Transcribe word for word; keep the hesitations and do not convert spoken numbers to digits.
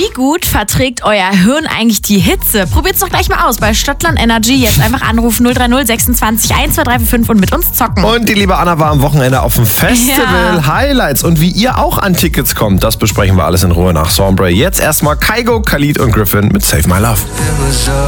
Wie gut verträgt euer Hirn eigentlich die Hitze? Probiert's doch gleich mal aus bei Stadtland Energy. Jetzt einfach anrufen null drei null sechsundzwanzig eins zwei drei fünf und mit uns zocken. Und die liebe Anna war am Wochenende auf dem Festival. Ja. Highlights und wie ihr auch an Tickets kommt, das besprechen wir alles in Ruhe nach Sombre. Jetzt erstmal Kygo, Khalid und Griffin mit Save My Love.